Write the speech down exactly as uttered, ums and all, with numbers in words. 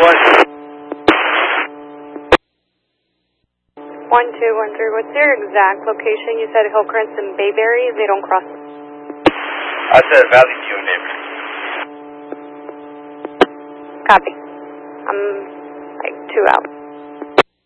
one. One two one three. What's your exact location? You said Hillcrest and Bayberry. They don't cross. I said Valley View and Bayberry. Copy. I'm like two out.